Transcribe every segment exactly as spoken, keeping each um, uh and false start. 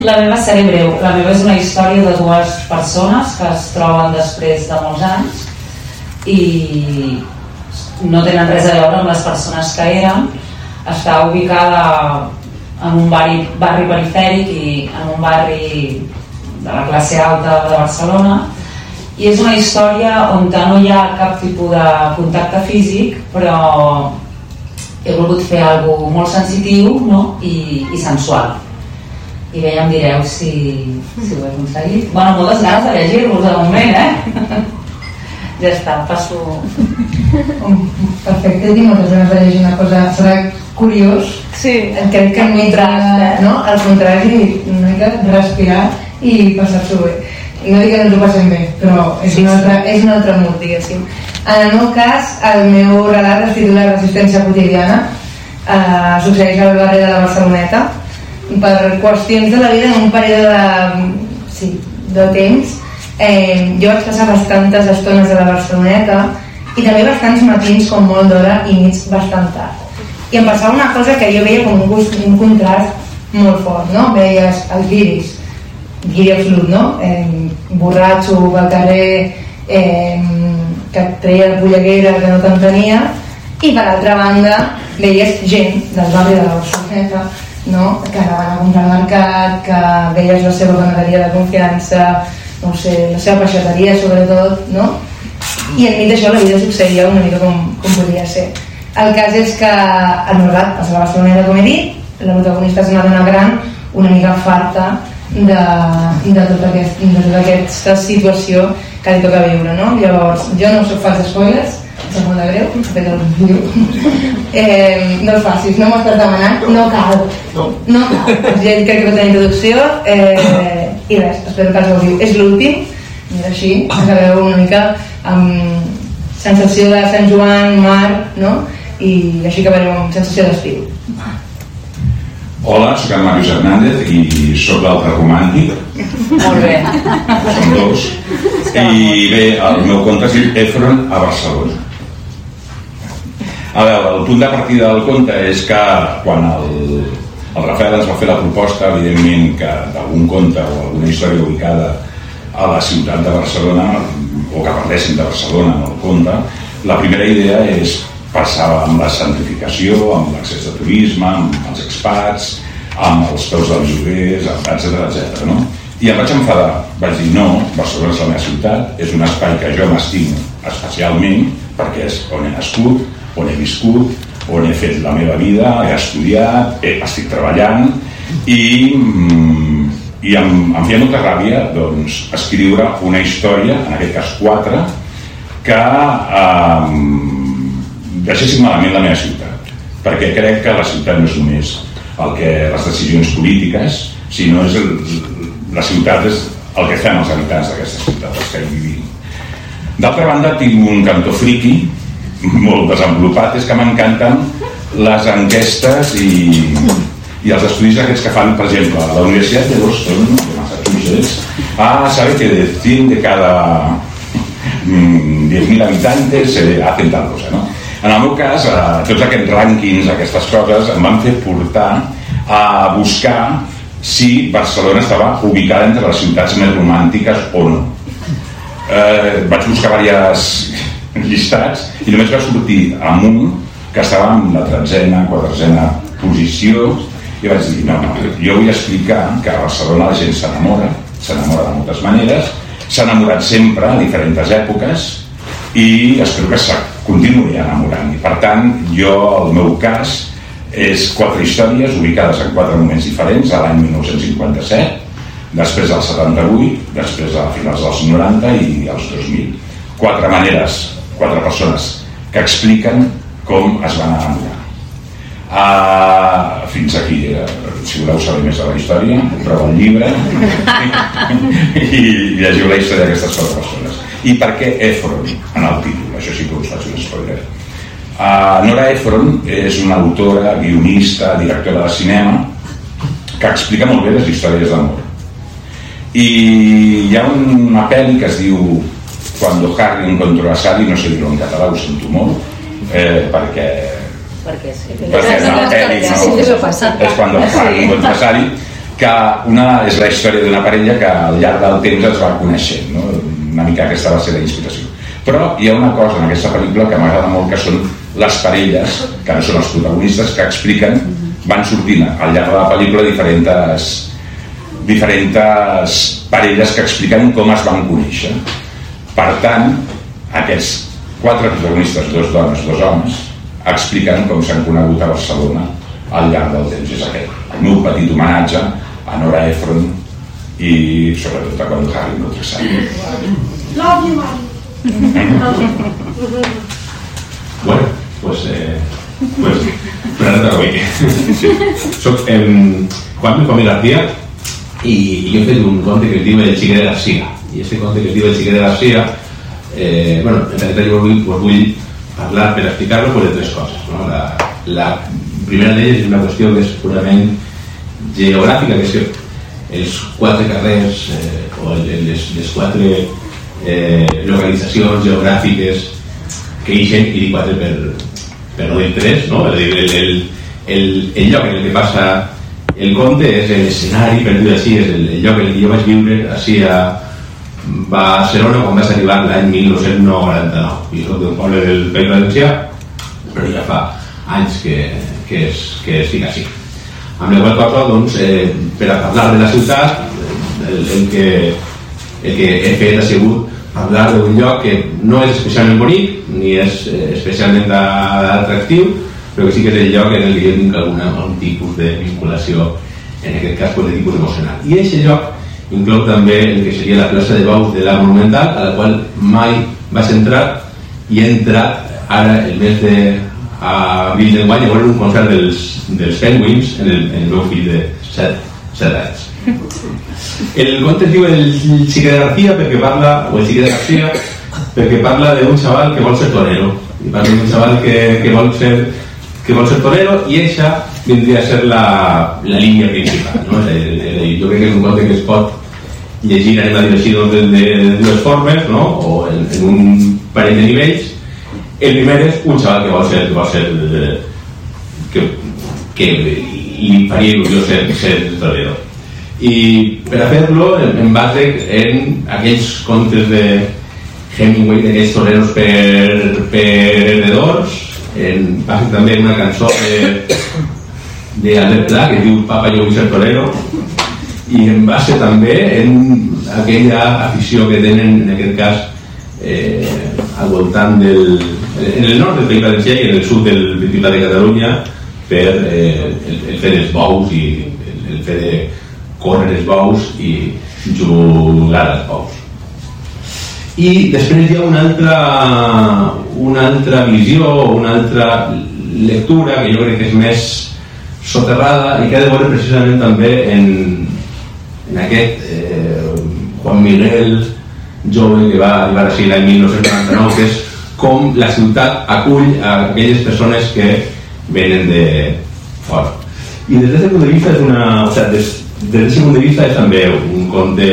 La meva seré breu. La meva és una història de dues persones que es troben després de molts anys i no tenen res a veure amb les persones que eren. Està ubicada en un barri, barri perifèric i en un barri de la classe alta de Barcelona, i és una història on no hi ha cap tipus de contacte físic, però he volgut fer alguna cosa molt sensitiu, no? I, i sensual. I bé, ja em direu si, si ho he aconseguit. Bueno, moltes ganes de llegir-vos de moment, eh? Ja està, passo... Perfecte, tinc moltes ganes de llegir una cosa. Serà curiós. Sí, crec que el contrast, eh? No? Al contrari, una mica respirar i passar-s'ho bé. No dic que no ens ho passem bé, però és, sí, un altre, sí. és un altre mood, diguéssim. En el meu cas, el meu relat es titula Resistència quotidiana. Eh, succeeix al barri de la Barceloneta. Per qüestions de la vida, en un període de, sí, de temps, eh, jo vaig passar bastantes estones a la Barceloneta i també bastants matins com molt d'hora i nits bastant tard. I em passava una cosa que jo veia com un, gust, un contrast molt fort, no? Veies els guiris, guiri absolut, no? Eh, borratxo, al carrer, eh, que treia la polleguera que no t'entenia, i per altra banda veies gent del barri de la Barceloneta, no? Que anaven a comprar al mercat, que veies la seva panaderia de confiança, no sé, la seva peixateria sobretot, no? I enmig d'això la vida succeïa una mica com, com podia ser. El cas és que el meu relat passa a la Barceloneta, com he dit, la protagonista és una dona gran, una mica farta de, de, tota aquest, de tota aquesta situació que li toca viure, no? Llavors, jo no soc fans spoilers, és molt de greu, fet el vídeo. Eh, no és fàcil, no m'ho estàs demanant, no cal. No cal. Ja crec que va tenir introducció eh, i res, espero que els gaudiu. És l'últim, i així, acabeu una mica amb sensació de Sant Joan, mar, no? I així acabarem amb sensació d'estiu. Hola, soc en Màrius Hernández i soc l'altre romàntic. Molt bé. Som dos. I bé, el meu conte es diu Efron a Barcelona. A veure, el punt de partida del conte és que quan el, el Rafael ens va fer la proposta, evidentment, que d'algun conte o alguna història ubicada a la ciutat de Barcelona, o que parlessin de Barcelona en el conte, la primera idea és passar amb la centrificació, amb l'accés de turisme, amb els expats, amb els preus dels lloguers, etcètera, etcètera, no? I em vaig enfadar, vaig dir no, Barcelona és la meva ciutat, és un espai que jo m'estimo especialment perquè és on he nascut, on he viscut, on he fet la meva vida, he estudiat, he, estic treballant i, i em, em feia molta ràbia, doncs, escriure una història, en aquest cas quatre, que eh, deixessin malament la meva ciutat, perquè crec que la ciutat no és només el que les decisions polítiques, sinó és el, la ciutat és el que fem els habitants d'aquesta ciutat, els que hi vivim. D'altra banda, tinc un cantó friqui molt desenvolupat, és que m'encanten les enquestes i, i els estudis aquests que fan, per exemple, a la Universitat de Boston, de Massachusetts, a saber que de cien de cada diez mil habitantes se hacen tal cosa, no? En el meu cas, tots aquests rànquings, aquestes coses, em van fer portar a buscar si Barcelona estava ubicada entre les ciutats més romàntiques o no. Eh, vaig buscar diversos llistats i només va sortir amb un que estava en la tretzena, quatorzena posició i vaig dir, no, no, jo vull explicar que a Barcelona la gent s'enamora, s'enamora de moltes maneres, s'ha enamorat sempre a diferents èpoques i espero que se continuï enamorant. I per tant, jo, el meu cas és quatre històries ubicades en quatre moments diferents, a l'any dinou cinquanta-set, després del setanta-vuit, després a finals dels noranta i als dos mil. Quatre maneres, quatre persones que expliquen com es van enamorar. Uh, fins aquí, uh, si voleu saber més de la història, compreu el llibre i llegiu la història d'aquestes quatre persones. I per què Efron en el títol? Això sí que us faig un spoiler. Uh, Nora Ephron és una autora, guionista, directora de cinema que explica molt bé les històries d'amor. I hi ha una pel·li que es diu Cuando Harry encontró a Sally, no sé dir-ho en català, ho sento molt, eh, perquè perquè sí, perquè és una pel·li, no? És Cuando Harry encontró a Sally, que una és la història d'una parella que al llarg del temps es va coneixent, no? Una mica aquesta va ser la inspiració. Però hi ha una cosa en aquesta pel·lícula que m'agrada molt, que són les parelles, que no són els protagonistes, que expliquen, van sortint al llarg de la pel·lícula diferents, diferents parelles que expliquen com es van conèixer. Per tant, aquests quatre protagonistes, dos dones, dos homes, expliquen com s'han conegut a Barcelona al llarg del temps. És aquest el meu petit homenatge a Nora Ephron i sobretot a quan Harry no traçat. Love you, Mari. Bueno, pues eh, pues Fernando Roque. Soc eh, Juan Juan García i, i jo he fet un conte que es diu El xiquet de Garcia, i este conte que es diu El xiquet de Garcia, eh, bueno, en realitat jo vull, pues vull parlar per explicar-lo pues, de tres coses, no? La, la primera d'elles és una qüestió que és purament geogràfica, que és que els quatre carrers eh, o les, les quatre eh, localitzacions geogràfiques que ixen, i dic quatre per, per no dir tres, no? El, el, el, el, el lloc en el que passa el conte és l'escenari, per dir així, és el, el lloc en el que jo vaig viure així a Barcelona quan vaig arribar l'any mil nou-cents noranta-nou. Jo soc d'un poble del País Valencià, però ja fa anys que, que, és, que estic així. Amb la qual cosa, doncs, eh, per a parlar de la ciutat, el, el, que, el que he fet ha sigut parlar d'un lloc que no és especialment bonic, ni és eh, especialment atractiu, però que sí que és el lloc en el que jo tinc alguna, algun tipus de vinculació, en aquest cas, pues, de tipus emocional. I aquest lloc inclou també el que seria la plaça de Baus de la Monumental, a la qual mai vaig entrar, i he entrat ara, el mes de abril d'enguany, a veure un concert dels, dels Penguins en el, en el meu fill de set anys. El conte es diu El xiquet de García perquè parla, o El xiquet de García, perquè parla d'un xaval que vol ser torero, i parla d'un xaval que, que vol ser que vol ser torero, i eixa vindria a ser la, la línia principal, no? El, el, el, jo crec que és un conte que es pot llegir, anem a dir així, de, de, de dues formes, no? O en, en un parell de nivells. El primer és un xaval que vol ser, que vol ser eh, que, que li faria il·lusió ser, ser torero, i per a fer-lo em base en aquells contes de Hemingway, d'aquells toreros per, per heredors, en base també en una cançó de, de Albert Pla que diu Papa, jo vull ser torero, i en base també en aquella afició que tenen en aquest cas eh, al voltant del en el nord del País Valencià i en el sud del Principat de Catalunya per eh, el, el fer els bous i el, el fer de córrer els bous i jugar als bous. I després hi ha una altra una altra visió, una altra lectura que jo crec que és més soterrada i que ha de veure precisament també en, en aquest eh, Juan Miguel jove que va arribar així l'any mil nou-cents noranta-nou, que és com la ciutat acull a aquelles persones que venen de fora. I des d'aquest punt de vista és una, o sigui, des, des d'aquest punt de vista és també un conte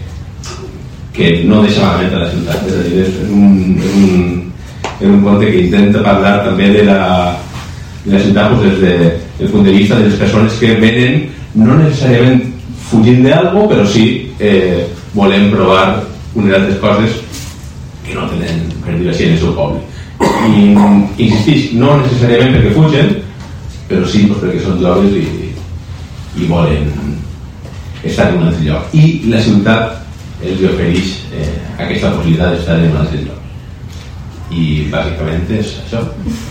que no deixa malament a la ciutat, és a dir, és un, és un, és un conte que intenta parlar també de la, de la ciutat pues, des de, del punt de vista de les persones que venen no necessàriament fugint d'algo, però sí eh, volem provar unes altres coses que no tenen, per dir així, en el seu poble. I insistix, no necessàriament perquè fugen, però sí pues, perquè són joves i, i volen estar en un altre lloc. I la ciutat els ofereix eh, aquesta possibilitat d'estar en un altre lloc. I bàsicament és això.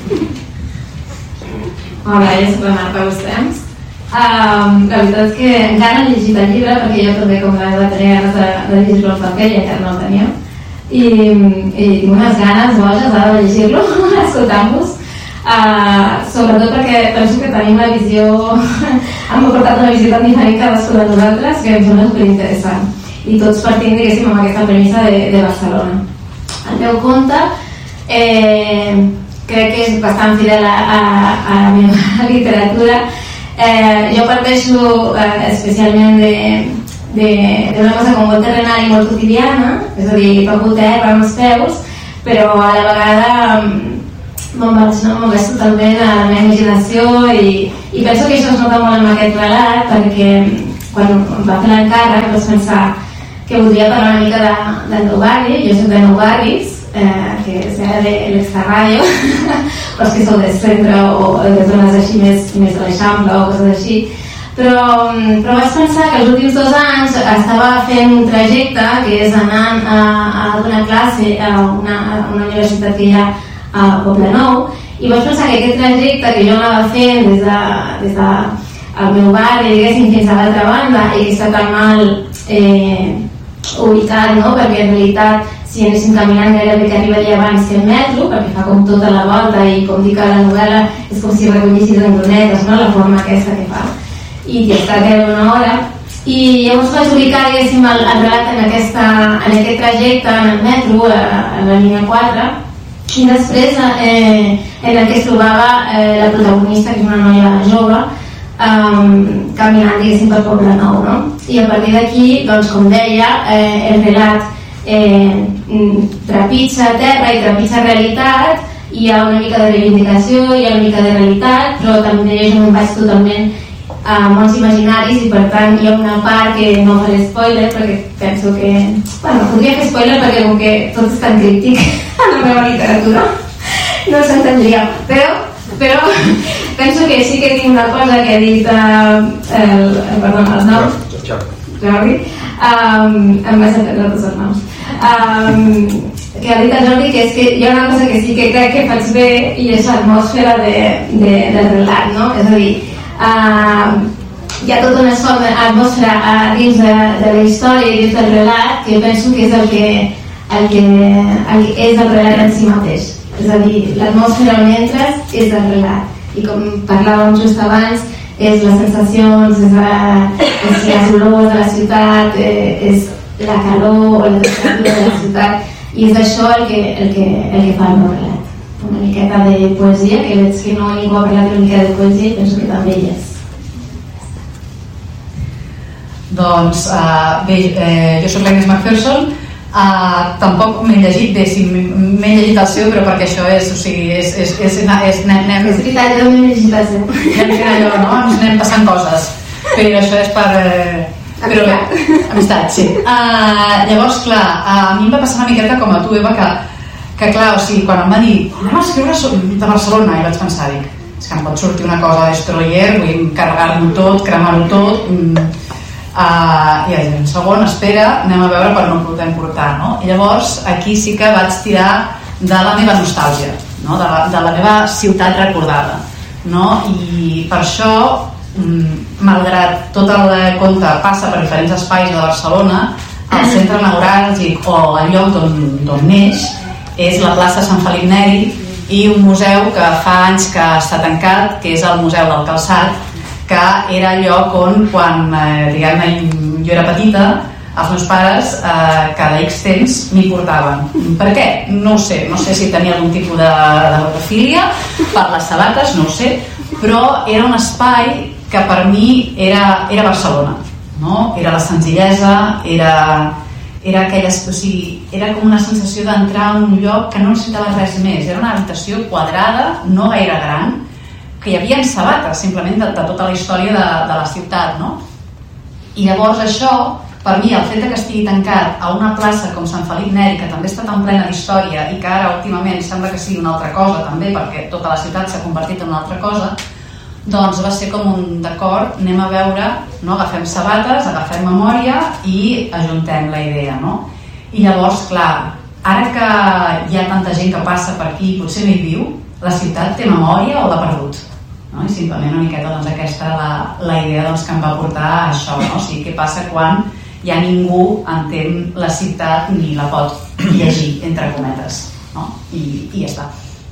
Hola, jo soc la Marta Bustemps. Um, la veritat és que encara he llegit el llibre perquè jo també com que va tenir ganes de, de llegir-lo al paper i encara no el tenia. I, i tinc unes ganes boges ara de llegir-lo, escoltant-vos, uh, sobretot perquè penso que tenim la visió hem portat una visió tan diferent cadascú de nosaltres que em sembla superinteressant, i tots partint, diguéssim, amb aquesta premissa de, de Barcelona. El meu conte eh, crec que és bastant fidel a, a, a la meva literatura. eh, jo parteixo eh, especialment de d'una cosa com molt terrenal i molt quotidiana, és a dir, toco terra amb els peus, però a la vegada me'n vaig, no, me'n vaig totalment a la meva imaginació, i, i penso que això es nota molt en aquest relat perquè quan em va fer l'encàrrec vaig pensar que voldria parlar una mica de, del meu barri. Jo soc de Nou Barris, eh, que és ara de l'Extrarradio, però que sou del centre o de zones així més, més de l'Eixample o coses així. Però, però vaig pensar que els últims dos anys estava fent un trajecte que és anant a, a donar classe a una, a una universitat que hi ha a Poblenou, i vaig pensar que aquest trajecte que jo anava fent des de, des de el meu barri, diguéssim, fins a l'altra banda, i que està tan mal eh, ubicat, no? Perquè en realitat si anéssim caminant gairebé que arribaria abans que el metro, perquè fa com tota la volta i com dic a la novel·la és com si recollessis en donetes, no? La forma aquesta que fa, i ja està gairebé una hora, i llavors vaig ubicar, diguéssim, el, el relat en, aquesta, en aquest trajecte en el metro, a, a la línia quatre, i després eh, en el que es trobava eh, la protagonista, que és una noia jove, um, caminant, diguéssim, per Poblenou, no? I a partir d'aquí, doncs, com deia, eh, el relat eh, trepitja terra i trepitja realitat, hi ha una mica de reivindicació, hi ha una mica de realitat, però també jo me'n vaig totalment a mons imaginaris, i per tant hi ha una part que no faré spoiler perquè penso que, bueno, podria fer spoiler perquè com que tot és tan críptic en la meva literatura no s'entendria, però però penso que sí que tinc una cosa que ha dit uh, el, el, perdó, els noms Jordi, um, em vaig entendre tots els noms, um, que ha dit el Jordi, que és que hi ha una cosa que sí que crec que faig bé, i és l'atmosfera de, de, del relat, no? És a dir, Uh, hi ha tota una sola atmosfera uh, dins de, de la història i dins del relat que penso que és el que, el que, el que és el relat en si mateix, és a dir, l'atmosfera on entres és el relat, i com parlàvem just abans és les sensacions, és, la, és les olors de la ciutat, eh, és la calor o la temperatura de la ciutat, i és això el que, el que, el que fa el meu relat. Una miqueta de poesia, que veig que no ningú ha parlat una mica de poesia, i penso que també hi és. Doncs uh, bé, eh, jo soc l'Agnes McPherson, uh, tampoc m'he llegit, bé, sí, m'he llegit el seu, però perquè això és, o sigui, és, és, és, és, és anem, és veritat, jo m'he llegit el seu. Anem fent allò, no? Ens anem passant coses, però això és per... Eh, però bé, amistat, sí. Uh, llavors, clar, uh, a mi em va passar una miqueta com a tu, Eva, que que clar, o sigui, quan em va dir anem a escriure de Barcelona, i vaig pensar, dic, és que em pot sortir una cosa destroyer, vull carregar-ho tot, cremar-ho tot, mm, uh, i vaig dir, un segon, espera, anem a veure per no podem portar, no? I llavors aquí sí que vaig tirar de la meva nostàlgia, no? de, la, de la meva ciutat recordada, no? I per això, mm, malgrat tot el conte passa per diferents espais de Barcelona, el centre neuràlgic o el lloc d'on neix és la plaça Sant Felip Neri, i un museu que fa anys que està tancat, que és el Museu del Calçat, que era el lloc on, quan eh, diguem-ne, jo era petita, els meus pares eh, cada X temps m'hi portaven. Per què? No ho sé, no sé si tenia algun tipus de, de rotofília per les sabates, no ho sé, però era un espai que per mi era, era Barcelona, no? Era la senzillesa, era... Era, aquelles, o sigui, era com una sensació d'entrar en un lloc que no necessitava res més, era una habitació quadrada, no gaire gran, que hi havia sabates simplement de, de tota la història de, de la ciutat, no? I llavors això, per mi, el fet que estigui tancat a una plaça com Sant Felip Neri, que també està tan plena d'història i que ara últimament sembla que sigui una altra cosa també, perquè tota la ciutat s'ha convertit en una altra cosa, doncs va ser com un d'acord, anem a veure, no? Agafem sabates, agafem memòria i ajuntem la idea, no? I llavors, clar, ara que hi ha tanta gent que passa per aquí i potser no hi viu, la ciutat té memòria o l'ha perdut? No? I simplement una miqueta doncs, aquesta la, la idea doncs, que em va portar a això, no? O sigui, què passa quan ja ningú entén la ciutat ni la pot llegir, entre cometes, no? I, i ja està.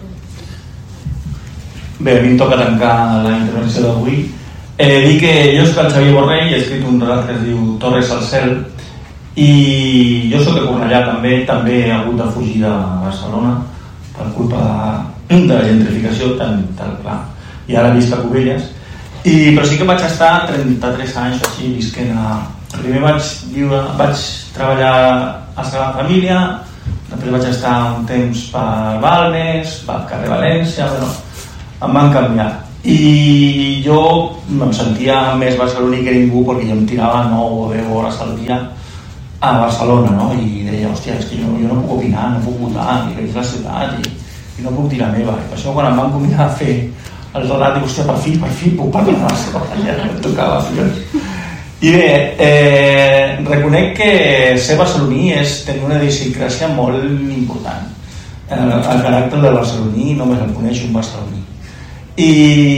Bé, a mi em toca tancar la intervenció d'avui. Eh, dir que jo soc el Xavier Borrell i he escrit un relat que es diu Torres al cel, i jo soc de Cornellà també, també he hagut de fugir de Barcelona per culpa de, de la gentrificació tan, tan clar, i ara visc a Cubelles, i, però sí que vaig estar trenta-tres anys així visquent a... Primer vaig, viure, vaig treballar a Sagrada Família, després vaig estar un temps per Balmes, per carrer València, bueno, em van canviar. i jo em sentia més barceloní que ningú perquè jo em tirava nou o deu hores al dia a Barcelona, no? I deia, hòstia, és que jo, jo no puc opinar, no puc votar, i veig la ciutat i, i no puc dir la meva. I per això quan em van convidar a fer el relat, dic, hòstia, per fi, per fi puc parlar de Barcelona, ja em tocava fer. I bé, eh, reconec que ser barceloní és tenir una idiosincràsia molt important. El, el caràcter del barceloní només el coneix un barceloní. I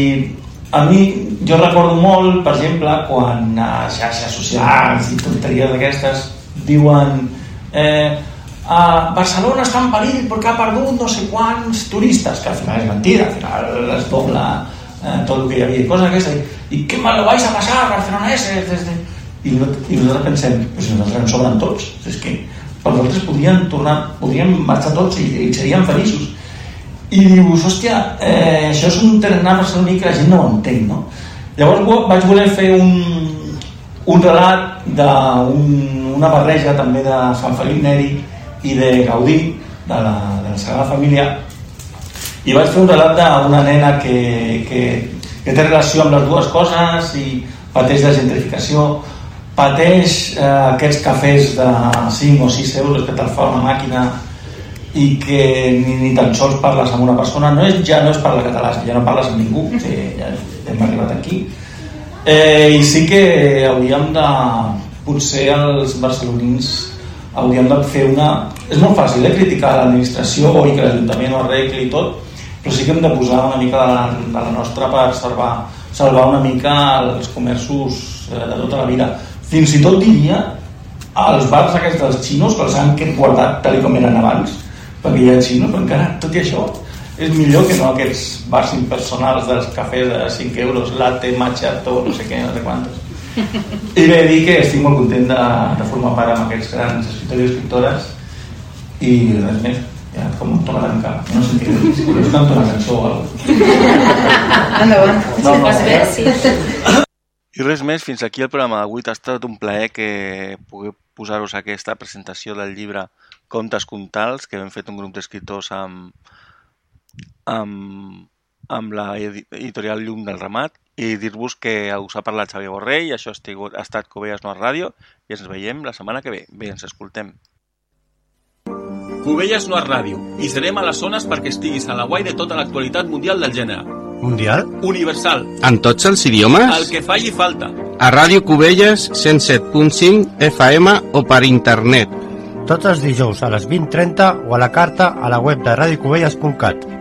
a mi, jo recordo molt, per exemple, quan a xarxes socials i tonteries d'aquestes diuen eh, a Barcelona està en perill perquè ha perdut no sé quants turistes, que al final és mentira, al final es dobla eh, tot el que hi havia, cosa aquesta, i què mal lo vais a passar, barceloneses, desde... I, i nosaltres pensem, però si nosaltres ens sobren tots, és que per nosaltres podríem tornar, podríem marxar tots i, i seríem feliços. I dius, hòstia, eh, això és un tarannà barceloní que la gent no ho entén, no? Llavors vaig voler fer un, un relat d'una barreja també de Sant Felip Neri i de Gaudí, de la, de la Sagrada Família, i vaig fer un relat d'una nena que, que, que té relació amb les dues coses i pateix de gentrificació, pateix eh, aquests cafès de cinc o sis euros que te'l fa una màquina i que ni, ni tan sols parles amb una persona, no és, ja no és parlar català, ja no parles amb ningú, sí, ja hem arribat aquí. Eh, I sí que hauríem de, potser els barcelonins hauríem de fer una... És molt fàcil eh, criticar l'administració i que l'Ajuntament ho arregli i tot, però sí que hem de posar una mica de la, de la nostra per salvar, salvar una mica els comerços de tota la vida. Fins i tot diria als bars aquests dels xinos que els han guardat tal com eren abans, perquè hi ha xinos, però encara tot i això és millor que no aquests bars impersonals dels cafès de cinc euros, latte, macchiato, no sé què, no sé quantos. I bé, dir que estic molt content de, de formar part amb aquests grans escriptors i escriptores i res més, ja com un toca tancar, no sé què dir, si voleu cantar una cançó o alguna cosa. Endavant. No, no, bé, sí. I res més, fins aquí el programa d'avui. Ha estat un plaer que pugueu posar-vos aquesta presentació del llibre Contes Comtals, que hem fet un grup d'escriptors amb, amb, amb la editorial Llum del Ramat, i dir-vos que us ha parlat Xavier Borrell, això ha estat Cubelles No Ràdio, i ens veiem la setmana que ve. Bé, ens escoltem. Cubelles No Ràdio, i serem a les zones perquè estiguis a la guai de tota l'actualitat mundial del gènere. Mundial? Universal. En tots els idiomes? El que falli falta. A Ràdio Cubelles cent set punt cinc F M o per internet. Tots els dijous a les vint trenta o a la carta a la web de radiocubelles punt cat.